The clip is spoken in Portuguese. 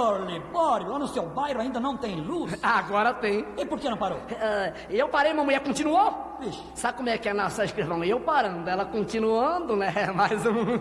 Senhor Libório, lá no seu bairro ainda não tem luz? Agora tem. E por que não parou? Eu parei, uma mulher continuou. Vixe. Sabe como é que é nossa escrivão? Eu parando, ela continuando, né? Mais um.